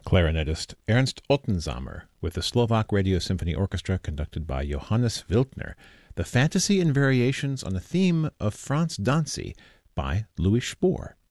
clarinetist Ernst Ottensamer with the Slovak Radio Symphony Orchestra conducted by Johannes Wiltner, the Fantasy and Variations on a Theme of Franz Dancy by Louis Spohr.